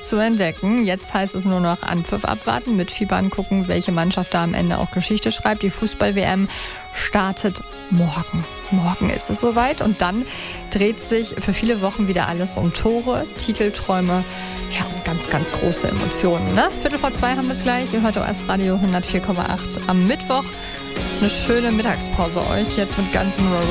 zu entdecken. Jetzt heißt es nur noch Anpfiff abwarten, mit Fieber angucken, welche Mannschaft da am Ende auch Geschichte schreibt. Die Fußball-WM startet morgen. Morgen ist es soweit und dann dreht sich für viele Wochen wieder alles um Tore, Titelträume, ja, und ganz, ganz große Emotionen. Ne? 1:45 haben wir es gleich. Ihr hört OS Radio 104,8 am Mittwoch. Eine schöne Mittagspause euch jetzt mit Guns N' Roses.